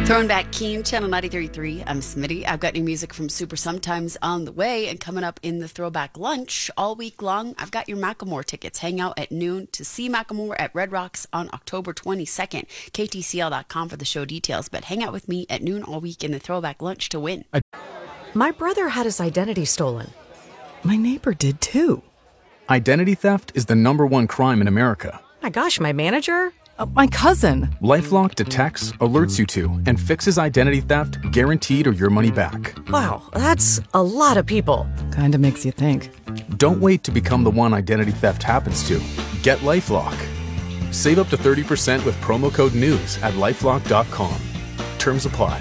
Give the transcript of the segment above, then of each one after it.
Throwing back Keen, Channel 93.3. I'm Smitty. I've got new music from Super Sometimes on the way, and coming up in the Throwback Lunch all week long, I've got your Macklemore tickets. Hang out at noon to see Macklemore at Red Rocks on October 22nd. KTCL.com for the show details, but hang out with me at noon all week in the Throwback Lunch to win. My brother had his identity stolen. My neighbor did too. Identity theft is the #1 crime in America. My gosh, my manager? My cousin. LifeLock detects, alerts you to, and fixes identity theft guaranteed or your money back. Wow, that's a lot of people. Kinda makes you think. Don't wait to become the one identity theft happens to. Get LifeLock. Save up to 30% with promo code NEWS at LifeLock.com. Terms apply.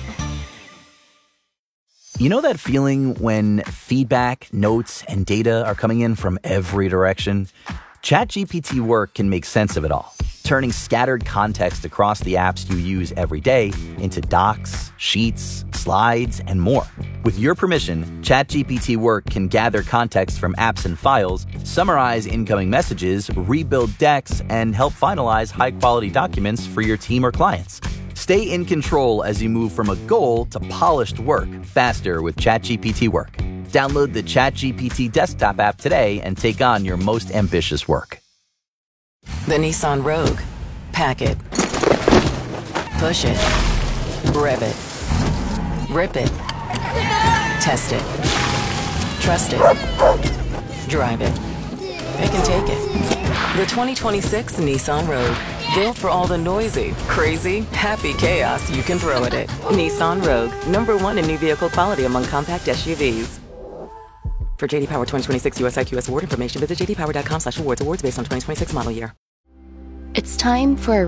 You know that feeling when feedback, notes, and data are coming in from every direction? ChatGPT Work can make sense of it all, turning scattered context across the apps you use every day into docs, sheets, slides, and more. With your permission, ChatGPT Work can gather context from apps and files, summarize incoming messages, rebuild decks, and help finalize high-quality documents for your team or clients. Stay in control as you move from a goal to polished work faster with ChatGPT Work. Download the ChatGPT desktop app today and take on your most ambitious work. The Nissan Rogue. Pack it. Push it. Rev it. Rip it. Test it. Trust it. Drive it. Pick and take it. The 2026 Nissan Rogue. Built for all the noisy, crazy, happy chaos you can throw at it. Nissan Rogue. #1 in new vehicle quality among compact SUVs. For JD Power 2026 US IQS award information, visit jdpower.com/awards. Awards based on 2026 model year. It's time for a